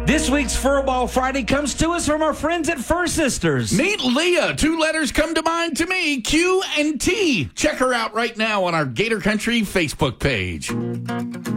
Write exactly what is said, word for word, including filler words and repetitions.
This week's Furball Friday comes to us from our friends at Fur Sisters. Meet Leah. Two letters come to mind to me, Q and T. Check her out right now on our Gator Country Facebook page.